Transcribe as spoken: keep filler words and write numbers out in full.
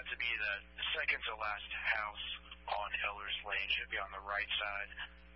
that to be the second to last house on Elders Lane. Should be on the right side